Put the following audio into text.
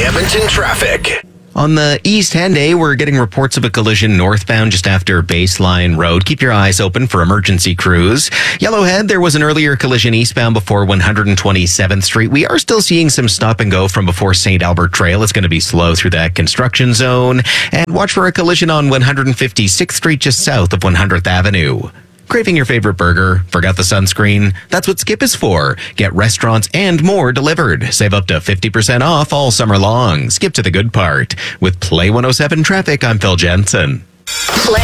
Edmonton traffic. On the East Henday, we're getting reports of a collision northbound just after Baseline Road. Keep your eyes open for emergency crews. Yellowhead, there was an earlier collision eastbound before 127th Street. We are still seeing some stop and go from before St. Albert Trail. It's going to be slow through that construction zone. And watch for a collision on 156th Street just south of 100th Avenue. Craving your favorite burger? Forgot the sunscreen? That's what Skip is for. Get restaurants and more delivered. Save up to 50% off all summer long. Skip to the good part. With Play 107 Traffic, I'm Phil Jensen. Play